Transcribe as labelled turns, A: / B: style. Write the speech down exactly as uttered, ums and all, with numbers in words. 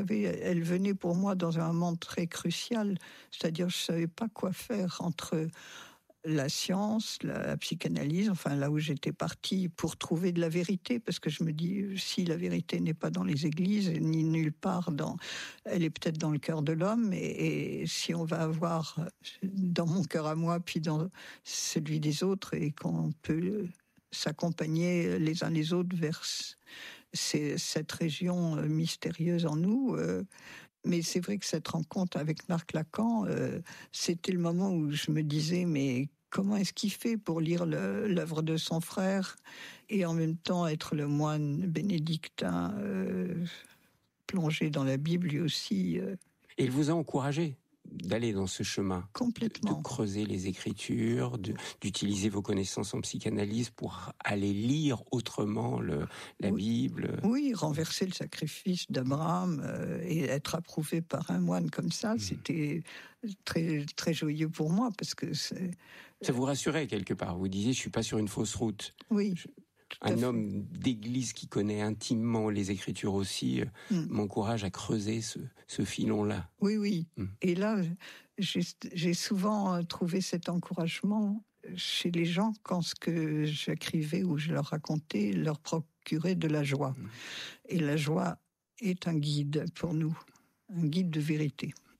A: Elle venait pour moi dans un moment très crucial, c'est-à-dire je ne savais pas quoi faire entre la science, la psychanalyse, enfin là où j'étais partie pour trouver de la vérité, parce que je me dis, si la vérité n'est pas dans les églises, ni nulle part, dans, elle est peut-être dans le cœur de l'homme, et, et si on va avoir dans mon cœur à moi, puis dans celui des autres, et qu'on peut s'accompagner les uns les autres vers ces, cette région mystérieuse en nous. Euh, mais c'est vrai que cette rencontre avec Marc Lacan, euh, c'était le moment où je me disais, mais comment est-ce qu'il fait pour lire le, l'œuvre de son frère et en même temps être le moine bénédictin, euh, plongé dans la Bible lui aussi. Euh.
B: Et il vous a encouragé d'aller dans ce chemin,
A: complètement,
B: de, de creuser les Écritures, de, d'utiliser vos connaissances en psychanalyse pour aller lire autrement le, la
A: oui.
B: Bible.
A: Oui, renverser le sacrifice d'Abraham euh, et être approuvé par un moine comme ça, mmh. c'était très très joyeux pour moi parce que c'est...
B: ça vous rassurait quelque part. Vous disiez, je suis pas sur une fausse route.
A: Oui.
B: Je... Un homme d'église qui connaît intimement les Écritures aussi mm. m'encourage à creuser ce, ce filon-là.
A: Oui, oui. Mm. Et là, j'ai, j'ai souvent trouvé cet encouragement chez les gens quand ce que j'écrivais ou je leur racontais leur procurait de la joie. Mm. Et la joie est un guide pour nous, un guide de vérité.